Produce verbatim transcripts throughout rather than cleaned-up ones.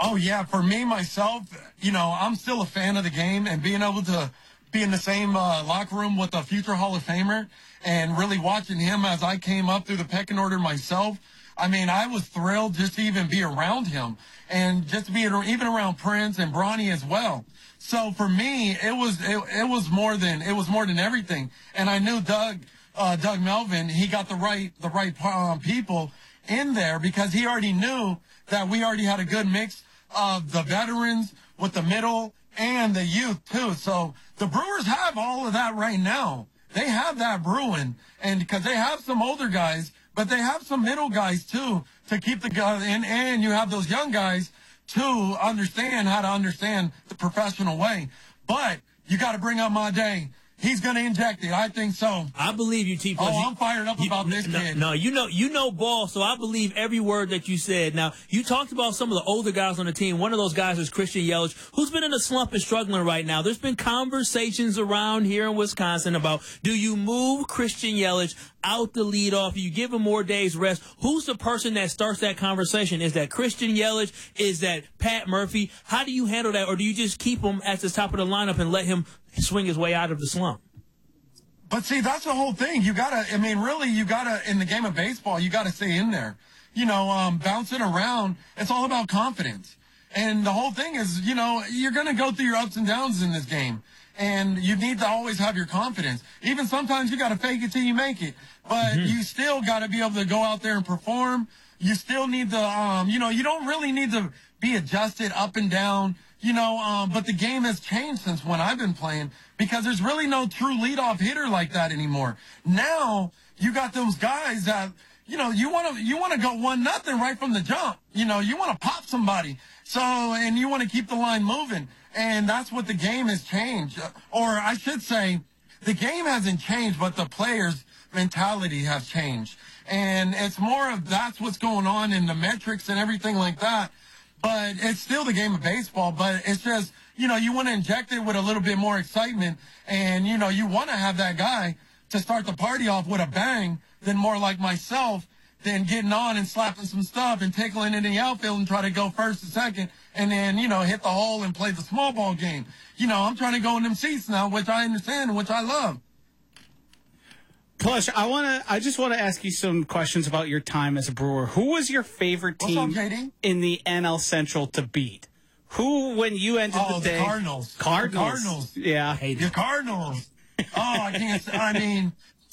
Oh, yeah. For me, myself, you know, I'm still a fan of the game, and being able to be in the same uh, locker room with a future Hall of Famer and really watching him as I came up through the pecking order myself. I mean, I was thrilled just to even be around him and just to be even around Prince and Bronny as well. So for me, it was it, it was more than it was more than everything. And I knew Doug uh, Doug Melvin, he got the right the right um, people in there because he already knew that we already had a good mix of the veterans with the middle and the youth too. So the Brewers have all of that right now. They have that brewing, and because they have some older guys, but they have some middle guys too to keep the guys in, and you have those young guys to understand how to understand the professional way. But you got to bring up my day. He's going to inject it. I think so. I believe you, T. Oh, I'm fired up you, about this no, kid. No, you know, you know ball, so I believe every word that you said. Now, you talked about some of the older guys on the team. One of those guys is Christian Yelich, who's been in a slump and struggling right now. There's been conversations around here in Wisconsin about, do you move Christian Yelich out the leadoff? Do you give him more days rest? Who's the person that starts that conversation? Is that Christian Yelich? Is that Pat Murphy? How do you handle that? Or do you just keep him at the top of the lineup and let him swing his way out of the slump? But see, that's the whole thing. You gotta, I mean, really, you gotta, in the game of baseball, you gotta stay in there. You know, um, bouncing around, it's all about confidence. And the whole thing is, you know, you're gonna go through your ups and downs in this game. And you need to always have your confidence. Even sometimes you gotta fake it till you make it. But mm-hmm. you still gotta be able to go out there and perform. You still need to, um, you know, you don't really need to be adjusted up and down. You know, um, but the game has changed since when I've been playing because there's really no true leadoff hitter like that anymore. Now you got those guys that, you know, you want to you want to go one nothing right from the jump. You know, you want to pop somebody. So and you want to keep the line moving, and that's what the game has changed. Or I should say, the game hasn't changed, but the players' mentality has changed, and it's more of that's what's going on in the metrics and everything like that. But it's still the game of baseball, but it's just, you know, you want to inject it with a little bit more excitement. And, you know, you want to have that guy to start the party off with a bang than more like myself than getting on and slapping some stuff and tickling it in the outfield and try to go first and second and then, you know, hit the hole and play the small ball game. You know, I'm trying to go in them seats now, which I understand and which I love. Plush, I want to. I just want to ask you some questions about your time as a Brewer. Who was your favorite team What's up, J D? in the N L Central to beat? Who, when you ended oh, the day? the Cardinals. Cardinals. The Cardinals. Yeah. The Cardinals. Oh, I can't. Say, I mean,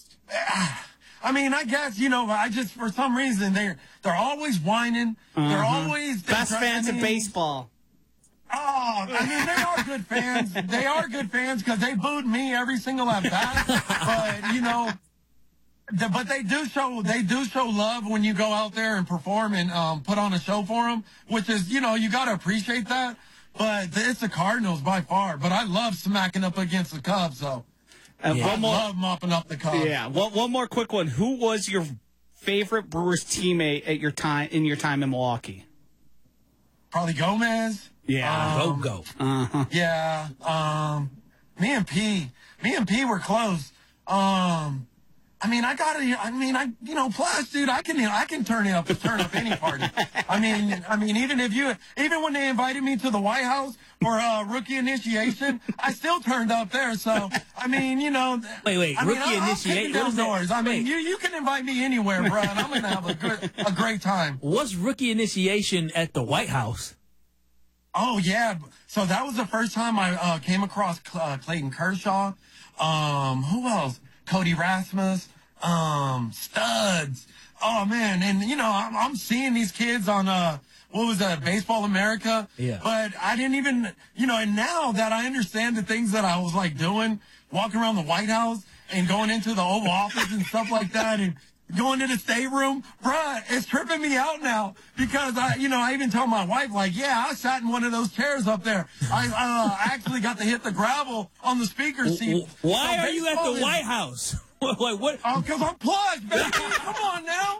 I mean, I guess you know. I just for some reason they're they're always whining. Uh-huh. They're always they're best fans I mean, of baseball. Oh, I mean, they are good fans. They are good fans because they booed me every single at bat. But you know. The, but they do show they do show love when you go out there and perform and um, put on a show for them, which is, you know, you got to appreciate that. But it's the Cardinals by far. But I love smacking up against the Cubs, though. And I one more, love mopping up the Cubs. Yeah. One, one more quick one. Who was your favorite Brewers teammate at your time in your time in Milwaukee? Probably Gomez. Yeah. Um, go go. Uh-huh. Yeah. Um, me and P. Me and P were close. Um. I mean, I gotta. I mean, I you know, plus, dude, I can I can turn up turn up any party. I mean, I mean, even if you even when they invited me to the White House for uh, rookie initiation, I still turned up there. So I mean, you know, wait, wait, I rookie mean, initiation down doors. I mean, you you can invite me anywhere, bro, and I'm gonna have a good a great time. What's rookie initiation at the White House? Oh yeah, so that was the first time I uh, came across uh, Clayton Kershaw. Um, who else? Cody Rasmus. Um, studs. Oh man, and you know, I'm, I'm seeing these kids on uh, what was that, Baseball America? Yeah. But I didn't even, you know, and now that I understand the things that I was like doing, walking around the White House and going into the Oval Office and stuff like that, and going to the state room, bruh, it's tripping me out now because I, you know, I even tell my wife like, yeah, I sat in one of those chairs up there. I uh, actually got to hit the gravel on the speaker seat. Why so are you at the is, White House? Like what? Oh, because I'm plugged, baby. Come on now.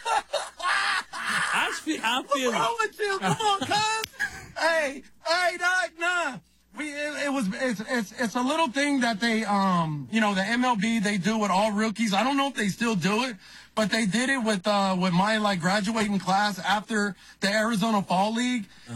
I feel. I feel. What's wrong with you? Come on, cuz. Hey, hey, Doc, nah. We it, it was it's it's it's a little thing that they um you know the M L B they do with all rookies. I don't know if they still do it, but they did it with uh with my like graduating class after the Arizona Fall League.